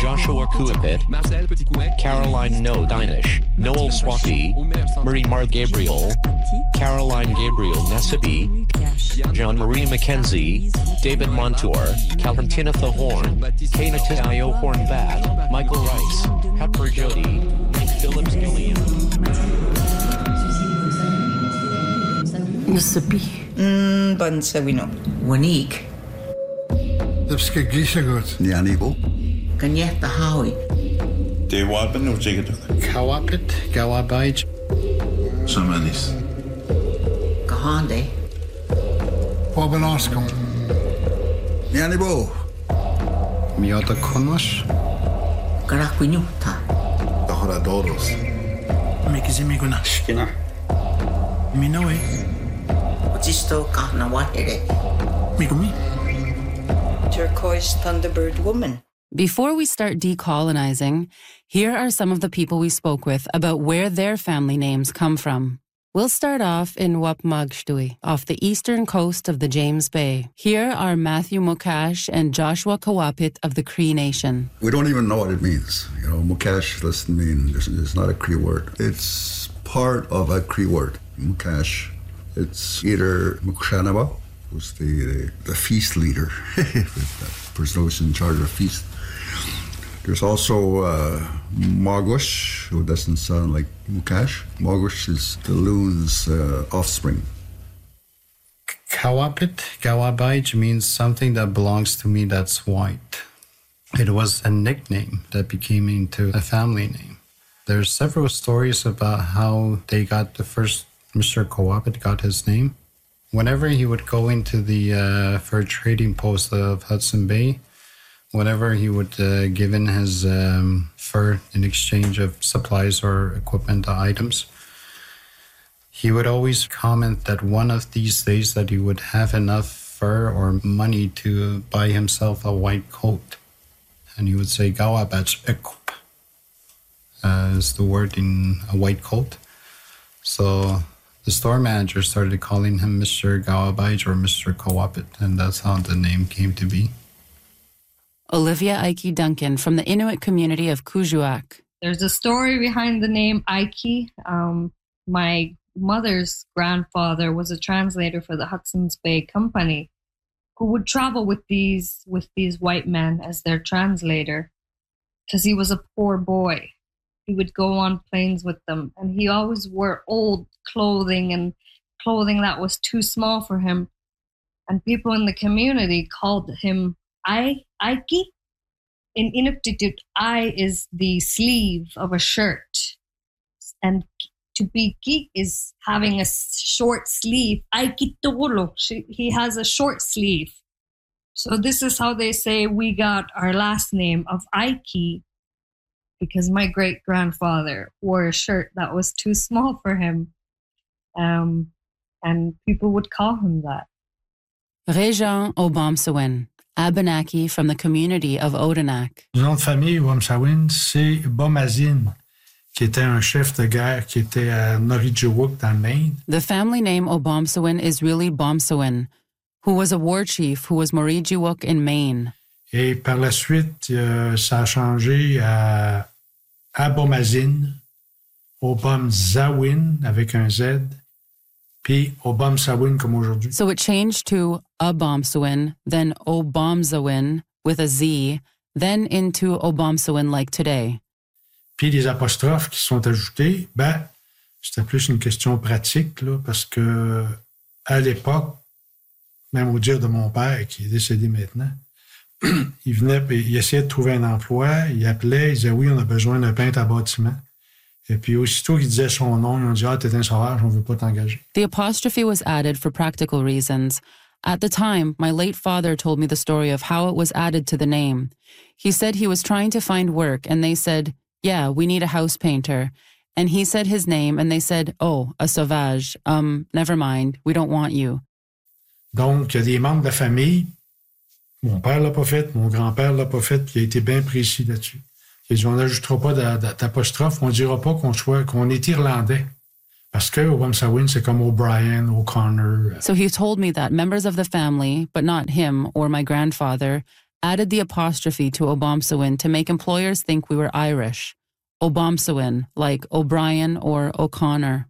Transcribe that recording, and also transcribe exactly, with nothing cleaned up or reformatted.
Joshua Kuipit, Caroline No Dinish, Noel Swati, Marie Mar Gabriel, Caroline Gabriel Nessabi, Jean-Marie Mackenzie, David Montour, Calentina Thorn, Kana Tayo Hornbat, Michael Rice, Pepper Jody, Nick Phillips Gillian. Nessabi. Mm, Bansawino. Wanik. Dipske Gishagut. Nianibo. Kanyeta Howie. Det er Walpen nu sikkert. Kawapit, Gawabaj. Samanis. Kahande. Wabanaskam. Nianibo. Miata Konash. Karakunyuta. Doradoros. Mikizimigunash. Kina. Minoe. Jisto Kahnawatere. Migumi. Turquoise Thunderbird Woman. Before we start decolonizing, here are some of the people we spoke with about where their family names come from. We'll start off in Wapmagshtui, off the eastern coast of the James Bay. Here are Matthew Mukash and Joshua Kawapit of the Cree Nation. We don't even know what it means. You know, Mukash doesn't mean, it's not a Cree word. It's part of a Cree word, Mukash. It's either Mukshanaba, who's the, the, the feast leader, the person who's in charge of a feast. There's also uh, Magush, who doesn't sound like Mukash. Magush is the loon's uh, offspring. Kawapit, Gawabaj means something that belongs to me that's white. It was a nickname that became into a family name. There's several stories about how they got the first, Mister Kawapit got his name. Whenever he would go into the uh, fur trading post of Hudson Bay, whenever he would uh, give in his um, fur in exchange of supplies or equipment or items, he would always comment that one of these days that he would have enough fur or money to buy himself a white coat. And he would say, Gawabach Ekup, uh, is the word in a white coat. So the store manager started calling him Mister Gawabaj or Mister Kawapit, and that's how the name came to be. Olivia Ike Duncan from the Inuit community of Kuujjuaq. There's a story behind the name Ike. Um, my mother's grandfather was a translator for the Hudson's Bay Company, who would travel with these with these white men as their translator, because he was a poor boy. He would go on planes with them, and he always wore old clothing and clothing that was too small for him. And people in the community called him I, Ike. In Inuktitut, I is the sleeve of a shirt. And to be ki is having a short sleeve. Ike tolo. He has a short sleeve. So this is how they say we got our last name of Ike, because my great-grandfather wore a shirt that was too small for him. Um, and people would call him that. Réjean Obomsawin, Abenaki from the community of Odanak. Le nom de famille Wamsawin, c'est Bomazine, qui était un chef de guerre qui était à Norijuwuk dans le Maine. The family name Obomsawin is really Bomsawin, who was a war chief who was Morijuwuk in Maine. Et par la suite, euh, ça a changé à Abomazine, Obomsawin avec un Z, puis Obomsawin comme aujourd'hui. So it changed to Obomsawin, then Obomsawin with a Z, then into Obomsawin like today. Puis les apostrophes qui sont ajoutés, ben, c'était plus une question pratique, là, parce que à l'époque, même au dire de mon père, qui est décédé maintenant, il venait, il essayait de trouver un emploi, il appelait, il disait oui, on a besoin d'un peintre à bâtiment. Et puis aussitôt qu'il disait son nom, ils ont dit ah, t'es un sauvage, on veut pas t'engager. The apostrophe was added for practical reasons. At the time, my late father told me the story of how it was added to the name. He said he was trying to find work, and they said, yeah, we need a house painter. And he said his name, and they said, oh, a sauvage. Um, never mind, we don't want you. Donc, il y a des membres de la famille. Mon père l'a pas fait, mon grand-père l'a pas fait, puis il a été bien précis là-dessus. Il dit, on n'ajoutera pas d'apostrophe, on dira pas qu'on soit, qu'on est irlandais. Parce que Obomsawin, c'est comme O'Brien, O'Connor. So he told me that members of the family, but not him or my grandfather, added the apostrophe to Obomsawin to make employers think we were Irish. Obomsawin, like O'Brien or O'Connor.